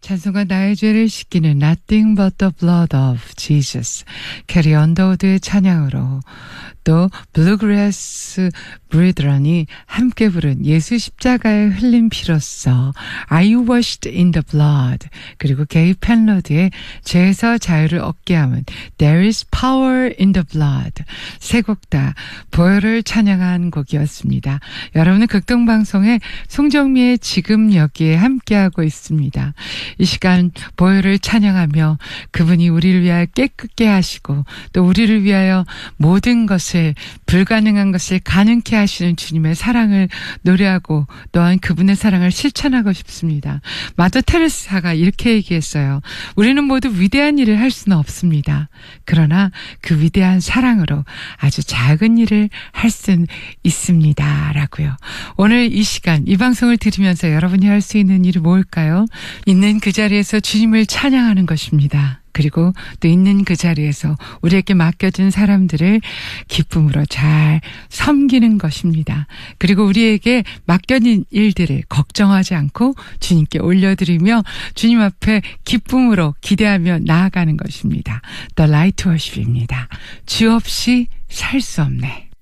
찬송가 나의 죄를 씻기는 Nothing but the blood of Jesus. 캐리 언더우드의 찬양으로 또 블루그래스 브리드런이 함께 부른 예수 십자가에 흘린 피로써 Are you washed in the blood? 그리고 게이 펜로드의 죄에서 자유를 얻게 함은 There is power in the blood. 세 곡 다 보혈을 찬양한 곡이었습니다. 여러분은 극동방송의 송정미의 지금 여기에 함께하고 있습니다. 이 시간 보혈을 찬양하며 그분이 우리를 위하여 깨끗게 하시고 또 우리를 위하여 모든 것을 불가능한 것을 가능케 하시는 주님의 사랑을 노래하고 또한 그분의 사랑을 실천하고 싶습니다. 마더 테레사가 이렇게 얘기했어요. 우리는 모두 위대한 일을 할 수는 없습니다. 그러나 그 위대한 사랑으로 아주 작은 일을 할 수는 있습니다. 라고요. 오늘 이 시간 이 방송을 들으면서 여러분이 할 수 있는 일이 뭘까요? 있는 그 자리에서 주님을 찬양하는 것입니다. 그리고 또 있는 그 자리에서 우리에게 맡겨진 사람들을 기쁨으로 잘 섬기는 것입니다. 그리고 우리에게 맡겨진 일들을 걱정하지 않고 주님께 올려드리며 주님 앞에 기쁨으로 기대하며 나아가는 것입니다. The Light Worship입니다. 주 없이 살 수 없네.